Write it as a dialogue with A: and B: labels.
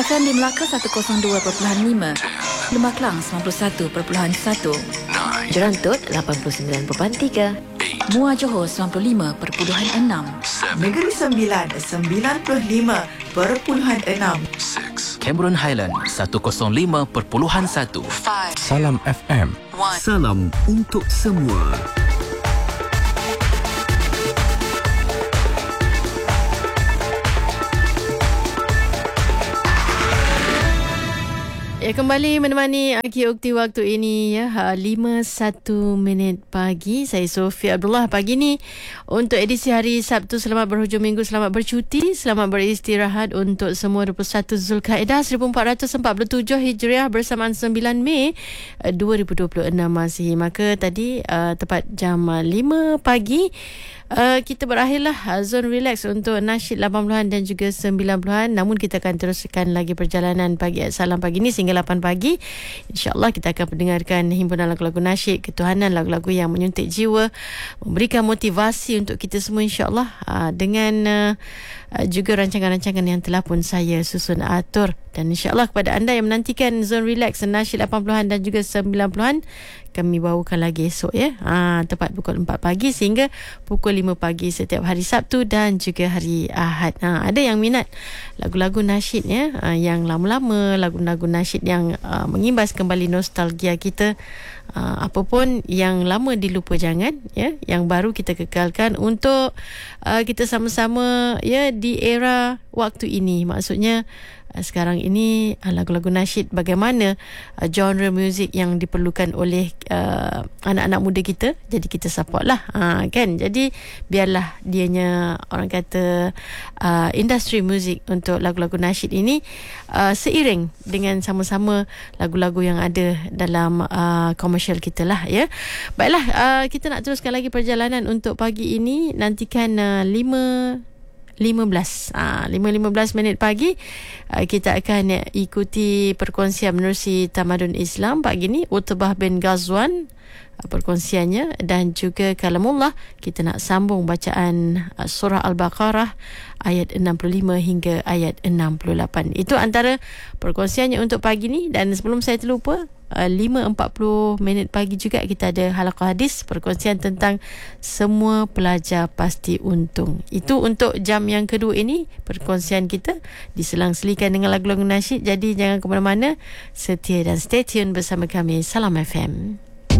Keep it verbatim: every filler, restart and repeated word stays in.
A: F M di Melaka seratus dua perpuluhan lima, Lembah Kelang sembilan puluh satu perpuluhan satu,
B: Jerantut lapan puluh sembilan perpuluhan tiga,
A: Muar Johor sembilan puluh lima perpuluhan enam,
C: Negeri Sembilan sembilan puluh lima perpuluhan enam,
D: Cameron Highland seratus lima perpuluhan satu.
E: Salam F M.
F: Salam untuk semua.
G: Ya, kembali menemani Aki Ukti waktu ini ya, lima satu minit pagi. Saya Sofia Abdullah. Pagi ni untuk edisi hari Sabtu, selamat berhujung minggu, selamat bercuti, selamat beristirahat untuk semua. Dua puluh satu Zulkaidah seribu empat ratus empat puluh tujuh Hijriah bersamaan sembilan Mei dua ribu dua puluh enam Masihi. Maka tadi uh, tepat jam lima pagi Uh, kita berakhirlah uh, zon relax untuk nasyid lapan puluhan dan juga sembilan puluhan. Namun kita akan teruskan lagi perjalanan pagi Salam pagi ni sehingga lapan pagi. InsyaAllah kita akan mendengarkan himpunan lagu-lagu nasyid ketuhanan, lagu-lagu yang menyuntik jiwa, memberikan motivasi untuk kita semua insyaAllah, uh, dengan uh, uh, juga rancangan-rancangan yang telah pun saya susun atur. Dan insyaAllah kepada anda yang menantikan zon relax nasyid lapan puluhan dan juga sembilan puluhan, kami bawakan lagi esok ya, ha, tepat pukul empat pagi sehingga pukul lima pagi setiap hari Sabtu dan juga hari Ahad. Ha, ada yang minat lagu-lagu nasyid ya, ha, yang lama-lama, lagu-lagu nasyid yang uh, mengimbas kembali nostalgia kita. Uh, apapun yang lama dilupa jangan ya, yang baru kita kekalkan untuk uh, kita sama-sama ya di era waktu ini. Maksudnya uh, sekarang ini uh, lagu-lagu nasyid, bagaimana uh, genre muzik yang diperlukan oleh uh, anak-anak muda kita. Jadi kita support lah, uh, kan. Jadi biarlah dianya, orang kata, uh, industri muzik untuk lagu-lagu nasyid ini uh, seiring dengan sama-sama lagu-lagu yang ada dalam uh, komersial kita lah ya. Baiklah, uh, kita nak teruskan lagi perjalanan untuk pagi ini. Nantikan uh, lima lima belas uh, lima lima belas minit pagi, uh, kita akan uh, ikuti perkongsian menerusi tamadun Islam pagi ni. Utbah bin Ghazwan uh, perkongsiannya, dan juga kalamullah. Kita nak sambung bacaan uh, surah Al-Baqarah ayat enam puluh lima hingga ayat enam puluh lapan. Itu antara perkongsiannya untuk pagi ni. Dan sebelum saya terlupa, uh, lima empat puluh minit pagi juga kita ada halaqah hadis, perkongsian tentang semua pelajar pasti untung. Itu untuk jam yang kedua ini. Perkongsian kita diselang-selikan dengan lagu-lagu nasyid. Jadi jangan ke mana-mana, setia dan stay tune bersama kami Salam F M.